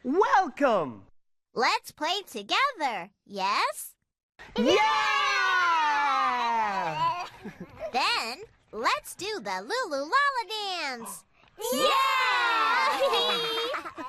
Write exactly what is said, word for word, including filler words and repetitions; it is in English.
Welcome! Let's play together, yes? Yeah! Then, let's do the Lulu Lala dance! Yeah!